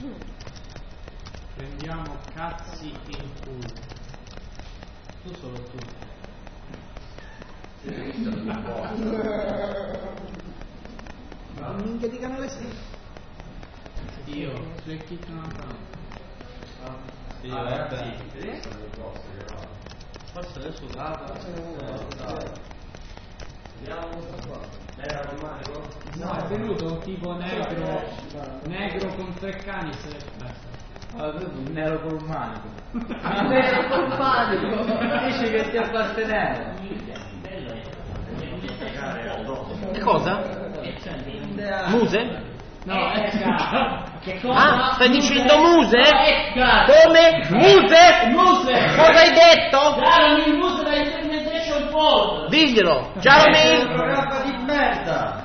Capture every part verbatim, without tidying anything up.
Prendiamo cazzi in culo. Tu solo tu. Minchia di canale sei. Io, su e chi non ha. Io, vabbè. Forse adesso lava. Vediamo questo qua. Era romanico? No, è venuto un tipo negro. Negro con tre cani e se l'è perso. Allora, un nero col manico. Nero col manico. Dici che ti apparteneva. Che cosa? Muse? No, è caro. Che cosa? Ah, stai dicendo muse? È caro. Come? Muse? Muse. Cosa hai detto? Caro, il muse da Interpretation Fold. Diglielo. Jaromir. Programma di merda.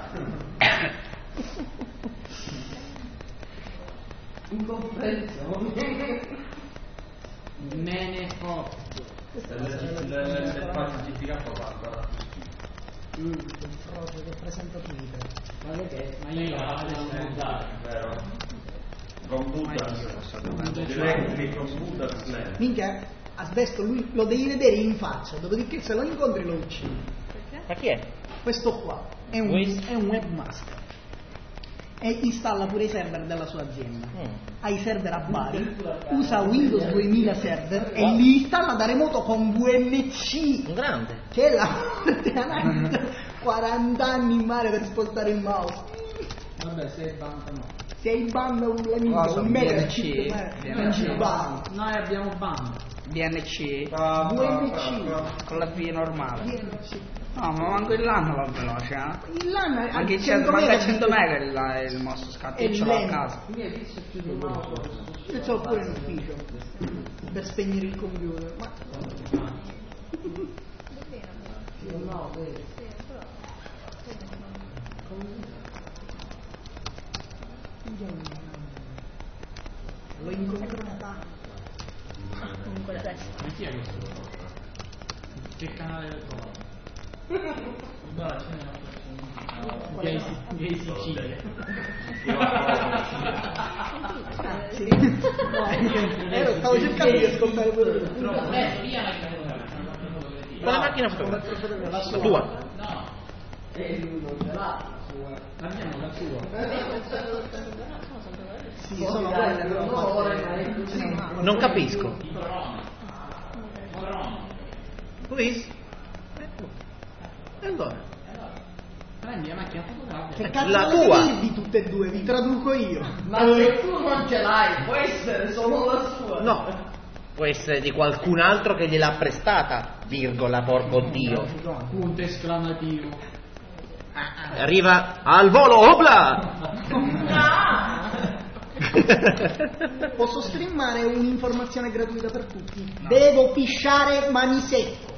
Incomprensione. Me ne foto. Il falsificato guarda. Il frocio che presenta Twitter. Ma che? Ma io la devo usare. Vero? Computer. Diretti computer. Minchia, Asbesto lui lo devi vedere in faccia, dopodiché se lo incontri lo uccidi. Ma chi è? Questo qua è un, è un webmaster e installa pure i server della sua azienda. Mm. Ha i server a Bari, usa Windows duemila server e li installa da remoto con V M C. Un grande. Che è la quaranta anni in mare per spostare il mouse. Vabbè, sei banda no. Sei banda un amico, Cosa? un mega B N C? chip, B N C? non ci va. Noi abbiamo banda. B N C Ah, V M C. con la V normale. V M C. No, ma manco il LAN va veloce, eh? Il LAN ha Anche cento manca mega cento mega il, il mouse scatto, io È ce l'ho a lento. casa. Io ce l'ho pure in ufficio per spegnere il computer. Ma no, vero. L'ho incontrata. Comunque la testa. Ma chi è questo? Che canale lo trovo? Guarda, ce n'è una persona. Gay, gay Sicilia. Ah, sì. No, eh, stavo cercando di ascoltare pure lui. Eh, via la canale. Quale macchina fotografica? La tua? No. L'abbiamo la sua. Sì, sono quelle però. Non capisco. I corona. Corona. Please? E allora? Prendi la macchina fotografica. Che cazzo La volete tua. dirvi tutte e due? Vi traduco io. Ma se tu non ce l'hai, può essere solo la sua. No. Può essere di qualcun altro che gliel'ha prestata, virgola, porco dio. Punto esclamativo. Arriva al volo, opla! Posso streamare un'informazione gratuita per tutti? Devo pisciare mani secco.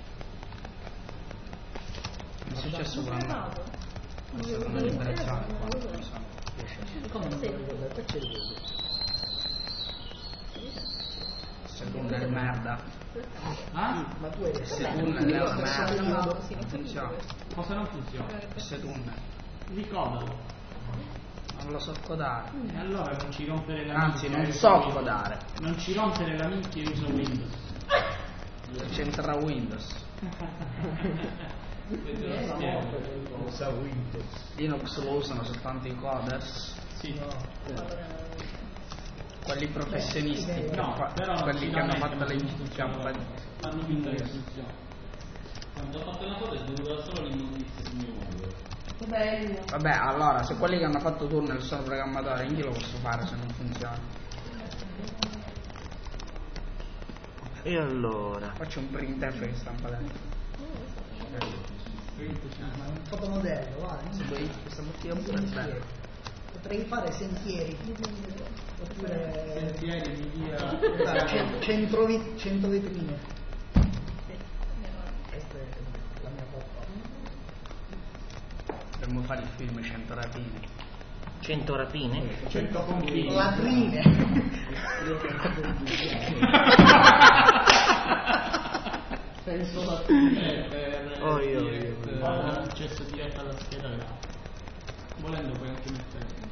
È successo quando? È stato una liberazione. Se tu non è merda. Ah? Ma tu hai Se tu non è una merda. merda. Non funziona. Cosa non funziona? Se tu non Ricordalo. non lo so codare. E allora non ci rompere la Anzi, minchia. non io so uso Windows. codare. Non ci rompere la minchia, io uso Windows. C'entra Windows. Usa Windows. Linux lo usano soltanto i coders. Sì. Quelli professionisti. No, qua- però non quelli si che hanno lamentano fatto le che funziona. campagne. Fanno finta che funziona. Quando ho fatto una foto è dovuta solo l'immondizia sul mio mondo. Che bello. Vabbè, allora, se quelli che hanno fatto tunnel sono programmatori, anche io lo posso fare se non funziona. E allora? Faccio un printf che stampa dentro. Ma è un fotomodello, va. Se vuoi, questa bottiglia pure è bella. Potrei fare sentieri. Oppure Sentieri mi dia. cen- centro, vi- cento vetrine. Questa è la mia poppa. Dovremmo fare il film cento rapine. Cento rapine? cento pompini. Latrine. Penso la fine per Oh, io, dire- io, per io. accesso diretto alla scheda grafica. Volendo puoi anche mettere